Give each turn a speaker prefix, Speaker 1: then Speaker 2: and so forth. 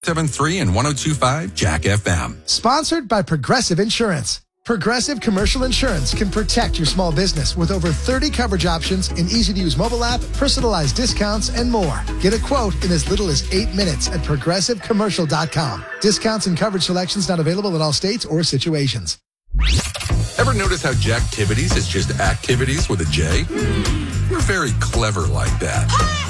Speaker 1: 107.3 and 102.5 Jack FM.
Speaker 2: Sponsored by Progressive Insurance. Progressive Commercial Insurance can protect your small business with over 30 coverage options, an easy-to-use mobile app, personalized discounts, and more. Get a quote in as little as 8 minutes at progressivecommercial.com. Discounts and coverage selections not available in all states or situations.
Speaker 1: Ever notice how Jacktivities is just activities with a J? We're very clever like that.